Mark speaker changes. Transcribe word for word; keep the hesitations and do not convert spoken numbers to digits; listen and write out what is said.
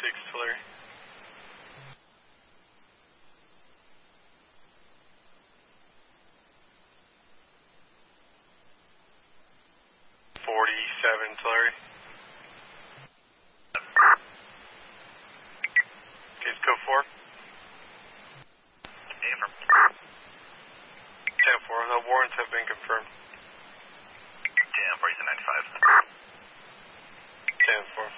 Speaker 1: six, Larry. forty-seven, Larry. Case code four. ten four, the warrants have been confirmed.
Speaker 2: ten four, he's a ninety-five.
Speaker 1: ten four.